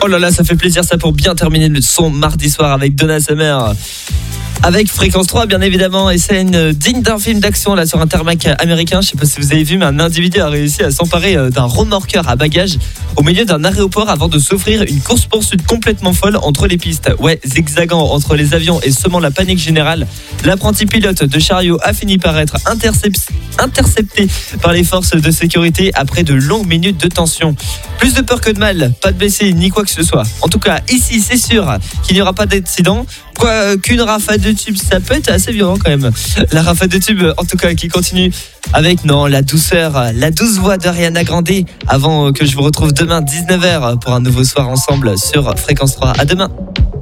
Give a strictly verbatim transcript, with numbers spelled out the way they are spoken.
Oh là là, ça fait plaisir ça pour bien terminer le son mardi soir avec Donna Summer. Avec Fréquence trois bien évidemment, et c'est une digne d'un film d'action là sur un tarmac américain. Je sais pas si vous avez vu, mais un individu a réussi à s'emparer d'un remorqueur à bagages au milieu d'un aéroport avant de s'offrir une course-poursuite complètement folle entre les pistes. Ouais, zigzagant entre les avions et semant la panique générale, l'apprenti pilote de chariot a fini par être intercept- intercepté par les forces de sécurité après de longues minutes de tension. Plus de peur que de mal, pas de blessés ni quoi que ce soit. En tout cas, ici, c'est sûr qu'il n'y aura pas d'accident. Quoi qu'une rafale de tubes, ça peut être assez violent quand même. La rafale de tubes, en tout cas, qui continue avec non la douceur, la douce voix d'Ariana Grande. Avant que je vous retrouve demain dix-neuf heures pour un nouveau soir ensemble sur Fréquence trois. À demain.